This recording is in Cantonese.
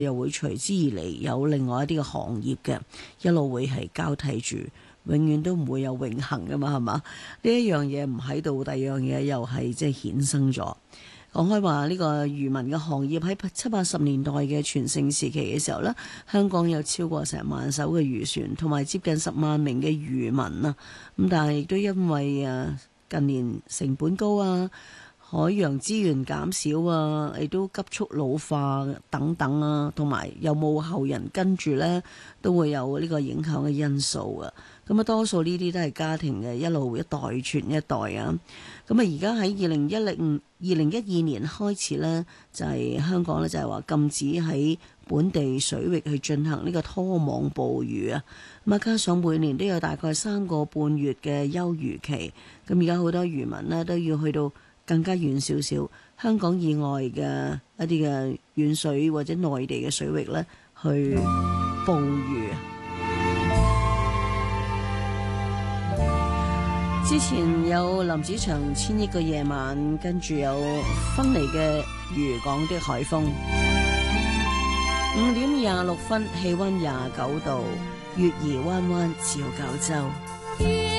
又會隨之而嚟有另外一啲嘅行業嘅，一路會係交替住，永遠都唔會有永恆噶嘛，係嘛？呢一樣嘢唔喺度，第二樣嘢又係即係衍生咗。講開話呢個漁民嘅行業喺70、80年代嘅全盛時期嘅時候呢，香港有超過成萬艘嘅漁船，同埋接近10萬名嘅漁民啊。咁但係亦都因為近年成本高啊，海洋資源減少啊，亦都急速老化等等啊，同埋有冇後人跟住呢，都會有呢個影響嘅因素啊。咁啊，多數呢啲都係家庭嘅一路一代傳一代啊。咁啊，而家喺2012年開始呢，就係香港呢，就係話禁止喺本地水域去進行呢個拖網捕魚啊。咁啊，加上每年都有大概3個半月嘅休漁期，咁而家好多漁民呢，都要去到更加遠少少，香港以外嘅一啲嘅遠水或者內地嘅水域呢，去捕魚。之前有林子祥千億個夜晚，跟住有分離嘅漁港的海風。5點26分，氣溫29度，月兒彎彎照九州。